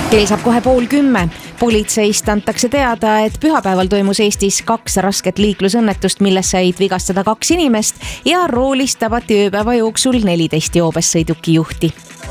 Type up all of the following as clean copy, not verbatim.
Kell saab kohe 9:30. Politseist antakse teada, et pühapäeval toimus Eestis 2 rasket liiklusõnnetust, milles said vigastada 2 inimest ja roolist tabati ööpäeva jooksul 14 joobes sõiduki juhti.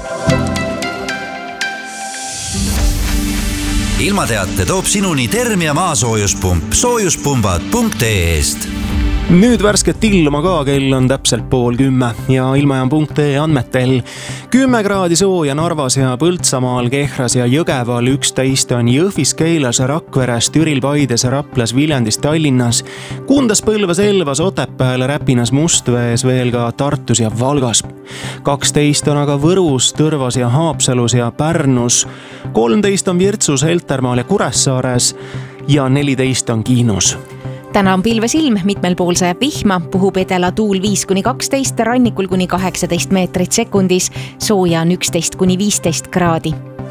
Ilmateate toob sinuni Termia maasoojuspump soojuspumbad.ee-st. Nüüd värsket ilma ka, kell on täpselt 9:30 ja ilmajaam.ee andmetel 10 kraadi sooja Narvas ja Põltsamaal, Kehras ja Jõgeval, 11 on Jõhvis, Keilas, Rakveres, Türil, Paides, Raplas, Viljandis, Tallinnas, Kundas, Põlvas, Elvas, Otepääl, Räpinas, Mustvees, veel ka Tartus ja Valgas. 12 on aga Võrus, Tõrvas ja Haapsalus ja Pärnus, 13 on Virtsus, Heltermaal ja Kuressaares ja 14 on Kiinus. Täna on pilves ilm, mitmel pool sajab vihma, puhub edela tuul 5-12, rannikul kuni 18 meetrit sekundis, sooja on 11-15 kraadi.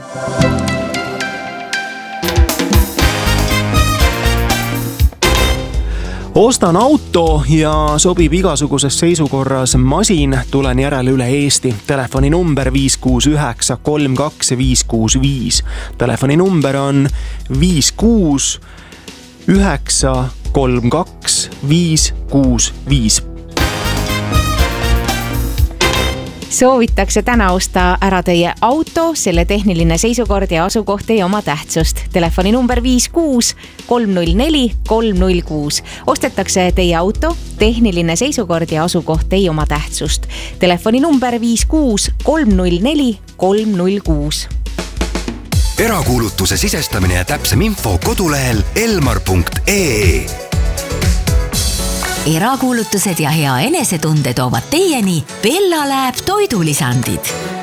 Ostan auto ja sobib igasuguses seisukorras masin, tulen järele üle Eesti. Telefoni number 569 32 565. Telefoni number on 569 32 565. Soovitakse täna osta ära teie auto, selle tehniline seisukord ja asukoht ei oma tähtsust. Telefoni number 56 304 306. Ostetakse teie auto, tehniline seisukord ja asukoht ei oma tähtsust. Telefoni number 56 304 306. Erakuulutuse sisestamine ja täpsem info kodulehel elmar.ee. Erakuulutused ja hea enesetunde toovad teieni Bella Lab toidulisandid.